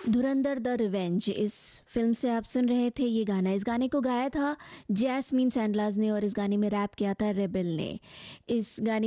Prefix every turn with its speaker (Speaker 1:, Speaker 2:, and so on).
Speaker 1: Dhurandhar the revenge, इस film से आप सुन रहे थे ये गाना। इस गाने को गाया था जैस्मीन सैंडलाज ने और इस गाने में रैप किया था रेबेल ने। इस गाने